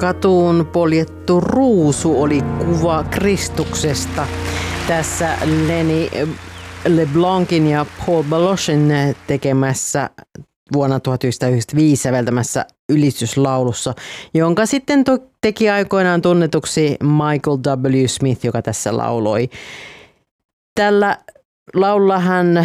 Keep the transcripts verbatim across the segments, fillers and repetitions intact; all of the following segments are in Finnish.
katuun poljettu ruusu oli kuva Kristuksesta. Tässä Lenny LeBlancin ja Paul Balochin tekemässä vuonna tuhatyhdeksänsataayhdeksänkymmentäviisi säveltämässä ylistyslaulussa, jonka sitten to- teki aikoinaan tunnetuksi Michael W. Smith, joka tässä lauloi. Tällä laululla hän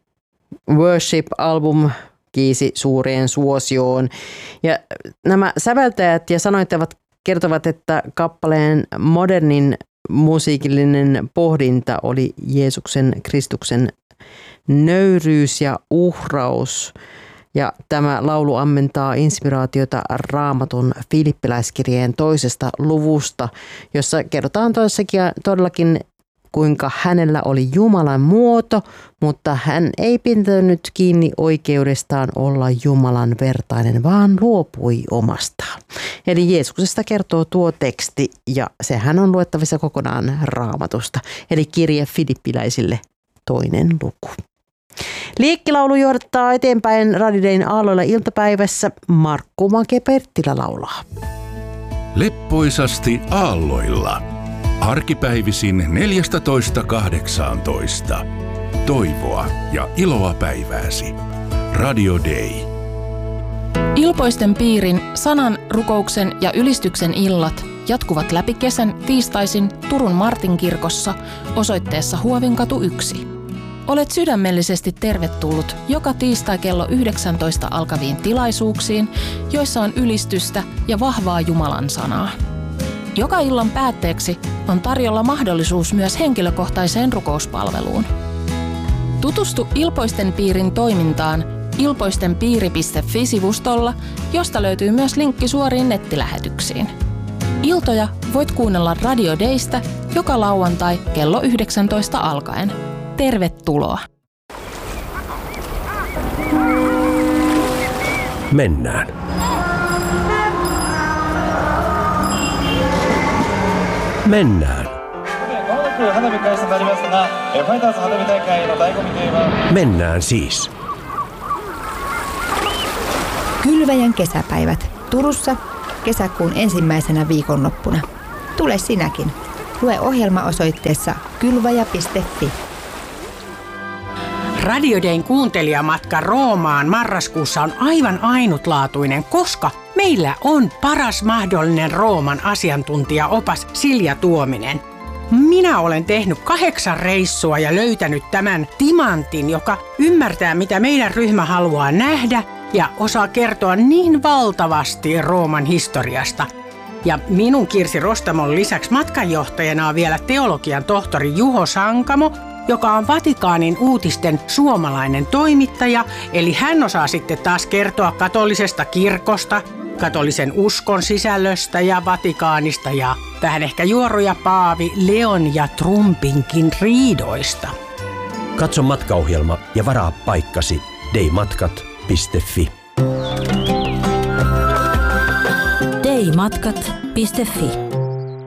Worship-album kiisi suureen suosioon. Ja nämä säveltäjät ja sanoittavat kertovat, että kappaleen modernin musiikillinen pohdinta oli Jeesuksen Kristuksen nöyryys ja uhraus. Ja tämä laulu ammentaa inspiraatiota Raamatun Filippiläiskirjeen toisesta luvusta, jossa kerrotaan todellakin, kuinka hänellä oli Jumalan muoto, mutta hän ei pitänyt kiinni oikeudestaan olla Jumalan vertainen, vaan luopui omastaan. Eli Jeesuksesta kertoo tuo teksti, ja sehän on luettavissa kokonaan Raamatusta, eli kirje Filippiläisille toinen luku. Liekkilaulu johdattaa eteenpäin Radio Dayn aalloilla iltapäivässä. Markku Make-Perttilä laulaa. Leppoisasti aalloilla. Arkipäivisin neljätoista kahdeksantoista. Toivoa ja iloa päivääsi. Radio Day. Ilpoisten piirin sanan, rukouksen ja ylistyksen illat jatkuvat läpi kesän tiistaisin Turun Martinkirkossa osoitteessa Huovinkatu yksi. Olet sydämellisesti tervetullut joka tiistai kello yhdeksäntoista alkaviin tilaisuuksiin, joissa on ylistystä ja vahvaa Jumalan sanaa. Joka illan päätteeksi on tarjolla mahdollisuus myös henkilökohtaiseen rukouspalveluun. Tutustu Ilpoisten piirin toimintaan ilpoistenpiiri piste fi-sivustolla, josta löytyy myös linkki suoriin nettilähetyksiin. Iltoja voit kuunnella Radio Daystä joka lauantai kello yhdeksäntoista alkaen. Tervetuloa! Mennään. Mennään. Mennään siis. Kylväjän kesäpäivät Turussa kesäkuun ensimmäisenä viikonloppuna. Tule sinäkin. Lue ohjelma osoitteessa kylväjä piste fi. Radio Dayn kuuntelijamatka Roomaan marraskuussa on aivan ainutlaatuinen, koska meillä on paras mahdollinen Rooman asiantuntijaopas Silja Tuominen. Minä olen tehnyt kahdeksan reissua ja löytänyt tämän timantin, joka ymmärtää, mitä meidän ryhmä haluaa nähdä ja osaa kertoa niin valtavasti Rooman historiasta. Ja minun Kirsi Rostamon lisäksi matkanjohtajana on vielä teologian tohtori Juho Sankamo, joka on Vatikaanin uutisten suomalainen toimittaja, eli hän osaa sitten taas kertoa katolisesta kirkosta, katolisen uskon sisällöstä ja Vatikaanista ja vähän ehkä juoruja Paavi Leon ja Trumpinkin riidoista. Katso matkaohjelma ja varaa paikkasi daymatkat piste fi. daymatkat piste fi